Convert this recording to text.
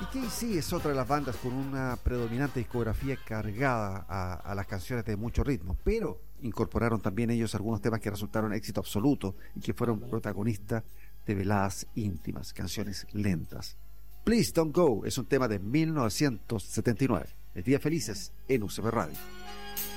KC es otra de las bandas con una predominante discografía cargada a las canciones de mucho ritmo, pero incorporaron también ellos algunos temas que resultaron éxito absoluto y que fueron protagonistas de veladas íntimas, canciones lentas. Please Don't Go es un tema de 1979. El Día Felices en UCB Radio.